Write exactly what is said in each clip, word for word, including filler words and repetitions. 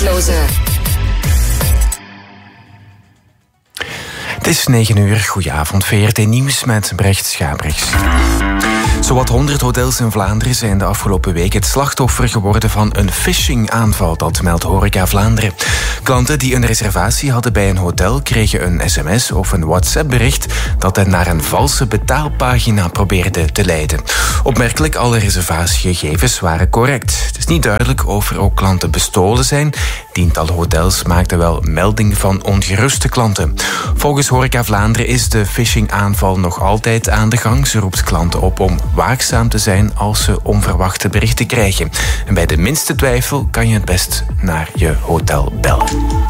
Werklozen. Het is negen uur, goedenavond, V R T Nieuws met Brecht Schabrichs. Zowat honderd hotels in Vlaanderen zijn de afgelopen week het slachtoffer geworden van een phishing-aanval, dat meldt Horeca Vlaanderen. Klanten die een reservatie hadden bij een hotel kregen een sms of een WhatsApp-bericht dat hen naar een valse betaalpagina probeerde te leiden. Opmerkelijk, alle reservatiegegevens waren correct. Het is niet duidelijk of er ook klanten bestolen zijn. Tientallen hotels maakten wel melding van ongeruste klanten. Volgens Horeca Vlaanderen is de phishing-aanval nog altijd aan de gang. Ze roept klanten op om waakzaam te zijn als ze onverwachte berichten krijgen. En bij de minste twijfel kan je het best naar je hotel bellen.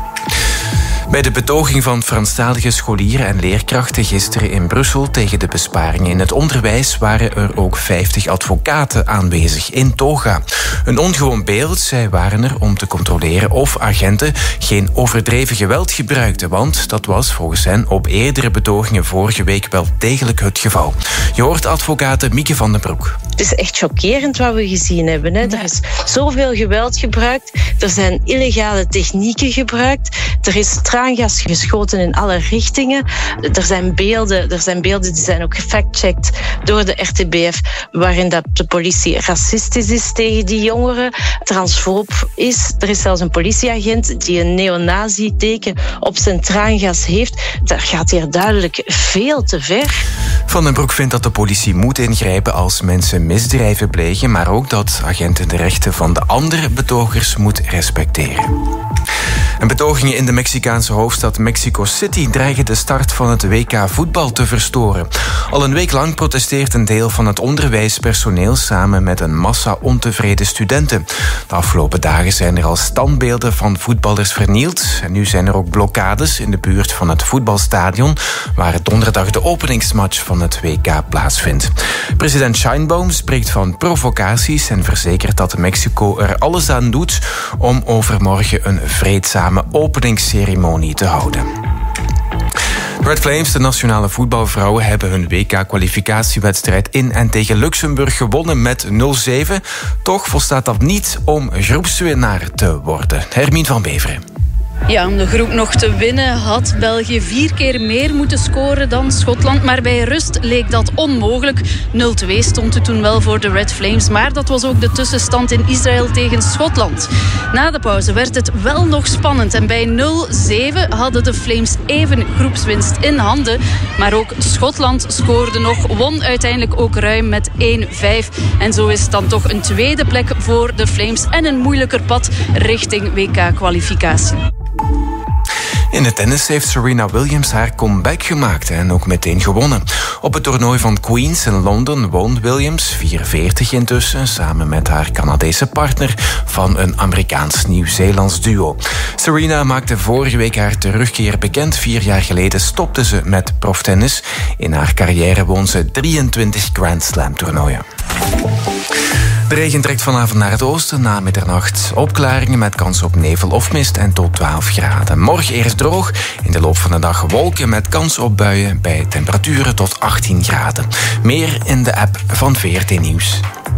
Bij de betoging van Franstalige scholieren en leerkrachten gisteren in Brussel tegen de besparingen in het onderwijs waren er ook vijftig advocaten aanwezig in toga. Een ongewoon beeld, zij waren er om te controleren of agenten geen overdreven geweld gebruikten, want dat was volgens hen op eerdere betogingen vorige week wel degelijk het geval. Je hoort advocaat Mieke van den Broek. Het is echt chockerend wat we gezien hebben. Hè. Er is zoveel geweld gebruikt, er zijn illegale technieken gebruikt, er is traangas geschoten in alle richtingen. Er zijn beelden, er zijn beelden die zijn ook gefactcheckt door de R T B F, waarin dat de politie racistisch is tegen die jongeren, transfoob is. Er is zelfs een politieagent die een neonazi-teken op zijn traangas heeft. Dat gaat hier duidelijk veel te ver. Van den Broek vindt dat de politie moet ingrijpen als mensen misdrijven plegen, maar ook dat agenten de rechten van de andere betogers moet respecteren. En betogingen in de Mexicaanse hoofdstad Mexico City dreigen de start van het W K voetbal te verstoren. Al een week lang protesteert een deel van het onderwijspersoneel samen met een massa ontevreden studenten. De afgelopen dagen zijn er al standbeelden van voetballers vernield. En nu zijn er ook blokkades in de buurt van het voetbalstadion, waar donderdag de openingsmatch van het W K plaatsvindt. President Sheinbaum spreekt van provocaties en verzekert dat Mexico er alles aan doet om overmorgen een vreedzame openingsceremonie te houden. De Red Flames, de nationale voetbalvrouwen, hebben hun W K-kwalificatiewedstrijd in en tegen Luxemburg gewonnen met nul zeven. Toch volstaat dat niet om groepswinnaar te worden. Hermine van Beveren. Ja, om de groep nog te winnen had België vier keer meer moeten scoren dan Schotland. Maar bij rust leek dat onmogelijk. nul twee stond het toen wel voor de Red Flames. Maar dat was ook de tussenstand in Israël tegen Schotland. Na de pauze werd het wel nog spannend. En bij nul zeven hadden de Flames even groepswinst in handen. Maar ook Schotland scoorde nog. Won uiteindelijk ook ruim met één vijf. En zo is het dan toch een tweede plek voor de Flames. En een moeilijker pad richting W K-kwalificatie. In het tennis heeft Serena Williams haar comeback gemaakt en ook meteen gewonnen. Op het toernooi van Queens in Londen won Williams, vierenveertig intussen, samen met haar Canadese partner van een Amerikaans-Nieuw-Zeelands duo. Serena maakte vorige week haar terugkeer bekend. Vier jaar geleden stopte ze met proftennis. In haar carrière won ze drieëntwintig Grand Slam toernooien. De regen trekt vanavond naar het oosten, na middernacht opklaringen met kans op nevel of mist en tot twaalf graden. Morgen eerst droog, in de loop van de dag wolken met kans op buien bij temperaturen tot achttien graden. Meer in de app van V R T Nieuws.